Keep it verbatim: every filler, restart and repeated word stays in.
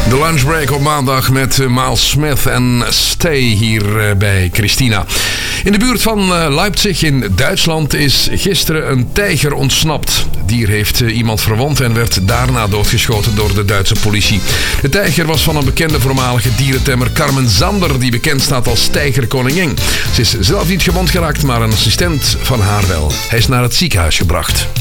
De lunchbreak op maandag met Miles Smith en Stay hier bij Christina. In de buurt van Leipzig in Duitsland is gisteren een tijger ontsnapt. Het dier heeft iemand verwond en werd daarna doodgeschoten door de Duitse politie. De tijger was van een bekende voormalige dierentemmer Carmen Zander, die bekend staat als tijgerkoningin. Ze is zelf niet gewond geraakt, maar een assistent van haar wel. Hij is naar het ziekenhuis gebracht.